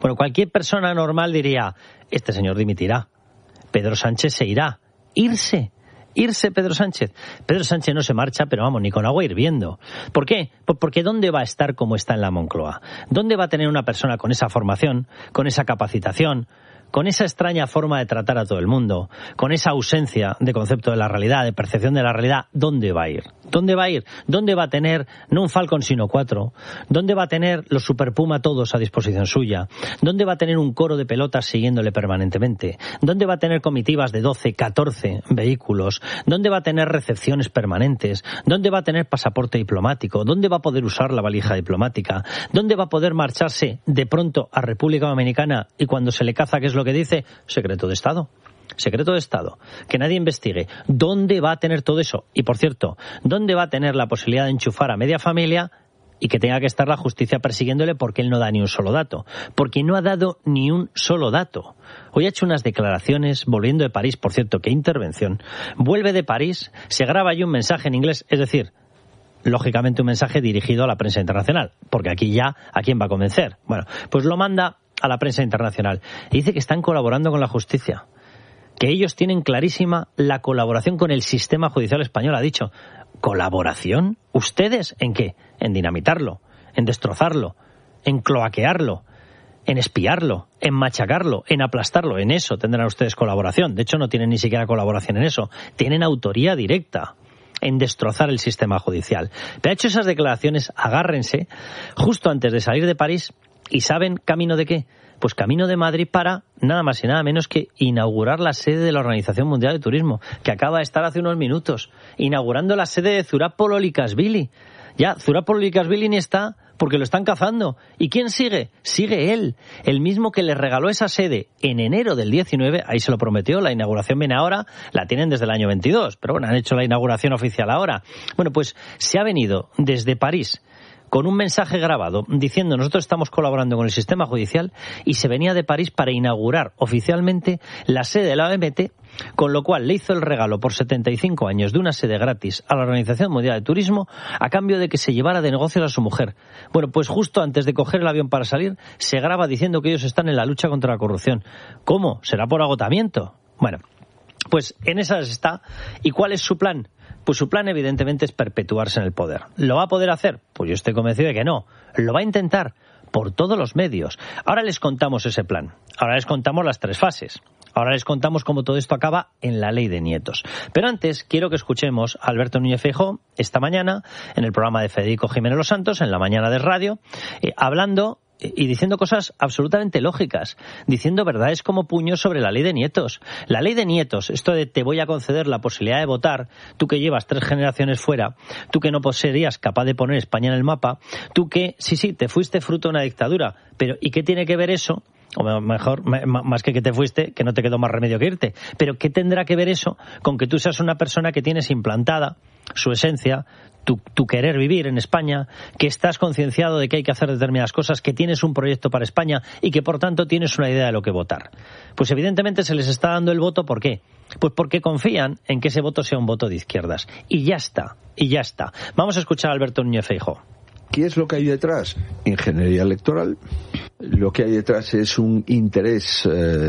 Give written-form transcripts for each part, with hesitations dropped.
Bueno, cualquier persona normal diría, este señor dimitirá, Pedro Sánchez se irá. Irse Pedro Sánchez. Pedro Sánchez no se marcha, pero vamos, ni con agua hirviendo. ¿Por qué? Pues porque ¿dónde va a estar como está en la Moncloa? ¿Dónde va a tener una persona con esa formación, con esa capacitación, con esa extraña forma de tratar a todo el mundo, con esa ausencia de concepto de la realidad, de percepción de la realidad? ¿Dónde va a ir? ¿Dónde va a ir? ¿Dónde va a tener no un Falcon sino 4? ¿Dónde va a tener los Super Puma todos a disposición suya? ¿Dónde va a tener un coro de pelotas siguiéndole permanentemente? ¿Dónde va a tener comitivas de 12, 14 vehículos? ¿Dónde va a tener recepciones permanentes? ¿Dónde va a tener pasaporte diplomático? ¿Dónde va a poder usar la valija diplomática? ¿Dónde va a poder marcharse de pronto a República Dominicana y cuando se le caza, qué es lo que dice? Secreto de Estado. Secreto de Estado. Que nadie investigue. ¿Dónde va a tener todo eso? Y por cierto, ¿dónde va a tener la posibilidad de enchufar a media familia y que tenga que estar la justicia persiguiéndole porque él no da ni un solo dato? Porque no ha dado ni un solo dato. Hoy ha hecho unas declaraciones volviendo de París, por cierto, qué intervención. Vuelve de París, se graba allí un mensaje en inglés, es decir, lógicamente un mensaje dirigido a la prensa internacional, porque aquí ya, ¿a quién va a convencer? Bueno, pues lo manda a la prensa internacional y dice que están colaborando con la justicia, que ellos tienen clarísima la colaboración con el sistema judicial español. Ha dicho, ¿colaboración? ¿Ustedes en qué? En dinamitarlo, en destrozarlo, en cloaquearlo, en espiarlo, en machacarlo, en aplastarlo. En eso tendrán ustedes colaboración. De hecho, no tienen ni siquiera colaboración en eso. Tienen autoría directa en destrozar el sistema judicial. Pero ha hecho esas declaraciones, agárrense, justo antes de salir de París. ¿Y saben camino de qué? Pues camino de Madrid para nada más y nada menos que inaugurar la sede de la Organización Mundial de Turismo, que acaba de estar hace unos minutos, inaugurando la sede de Zurab Likashvili. Ya, Zurab Likashvili ni está, porque lo están cazando. ¿Y quién sigue? Sigue él, el mismo que le regaló esa sede en enero del 19, ahí se lo prometió, la inauguración viene ahora, la tienen desde el año 22, pero bueno, han hecho la inauguración oficial ahora. Bueno, pues se ha venido desde París con un mensaje grabado diciendo nosotros estamos colaborando con el sistema judicial, y se venía de París para inaugurar oficialmente la sede de la OMT, con lo cual le hizo el regalo por 75 años de una sede gratis a la Organización Mundial de Turismo a cambio de que se llevara de negocios a su mujer. Bueno, pues justo antes de coger el avión para salir se graba diciendo que ellos están en la lucha contra la corrupción. ¿Cómo? ¿Será por agotamiento? Bueno, pues en esas está. ¿Y cuál es su plan? Pues su plan evidentemente es perpetuarse en el poder. ¿Lo va a poder hacer? Pues yo estoy convencido de que no. Lo va a intentar por todos los medios. Ahora les contamos ese plan. Ahora les contamos las 3 fases. Ahora les contamos cómo todo esto acaba en la ley de nietos. Pero antes quiero que escuchemos a Alberto Núñez Feijóo esta mañana en el programa de Federico Jiménez Los Santos, en La Mañana de Radio, hablando y diciendo cosas absolutamente lógicas, diciendo verdades como puños sobre la ley de nietos. La ley de nietos, esto de te voy a conceder la posibilidad de votar, tú que llevas 3 generaciones fuera, tú que no serías capaz de poner España en el mapa, tú que, sí, te fuiste fruto de una dictadura, pero ¿y qué tiene que ver eso? O mejor, más que te fuiste, que no te quedó más remedio que irte. Pero ¿qué tendrá que ver eso con que tú seas una persona que tienes implantada su esencia, tu querer vivir en España, que estás concienciado de que hay que hacer determinadas cosas, que tienes un proyecto para España y que por tanto tienes una idea de lo que votar? Pues evidentemente se les está dando el voto, ¿por qué? Pues porque confían en que ese voto sea un voto de izquierdas. Y ya está. Vamos a escuchar a Alberto Núñez Feijóo. ¿Qué es lo que hay detrás? Ingeniería electoral. Lo que hay detrás es un interés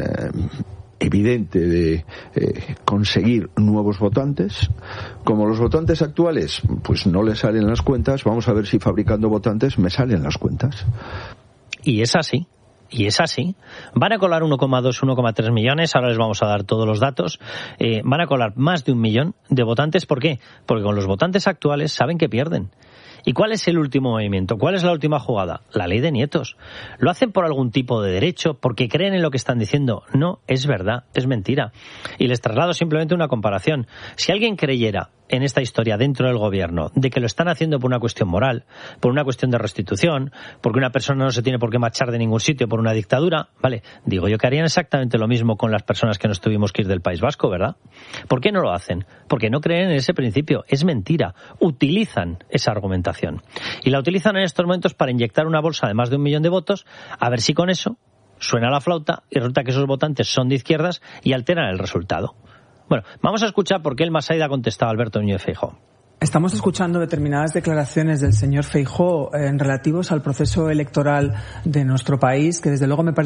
evidente de conseguir nuevos votantes. Como los votantes actuales pues no les salen las cuentas, vamos a ver si fabricando votantes me salen las cuentas. Y es así. Van a colar 1,2, 1,3 millones, ahora les vamos a dar todos los datos. Van a colar más de 1 millón de votantes. ¿Por qué? Porque con los votantes actuales saben que pierden. ¿Y cuál es el último movimiento? ¿Cuál es la última jugada? La ley de nietos. ¿Lo hacen por algún tipo de derecho? ¿Porque creen en lo que están diciendo? No, es verdad, es mentira. Y les traslado simplemente una comparación. Si alguien creyera en esta historia dentro del gobierno de que lo están haciendo por una cuestión moral, por una cuestión de restitución, porque una persona no se tiene por qué marchar de ningún sitio por una dictadura, vale, digo yo que harían exactamente lo mismo con las personas que nos tuvimos que ir del País Vasco, ¿verdad? ¿Por qué no lo hacen? Porque no creen en ese principio. Es mentira. Utilizan esa argumentación. Y la utilizan en estos momentos para inyectar una bolsa de más de 1 millón de votos, a ver si con eso suena la flauta y resulta que esos votantes son de izquierdas y alteran el resultado. Bueno, vamos a escuchar por qué el Massaida ha contestado a Alberto Núñez Feijóo. Estamos escuchando determinadas declaraciones del señor Feijóo en relativos al proceso electoral de nuestro país, que desde luego me parece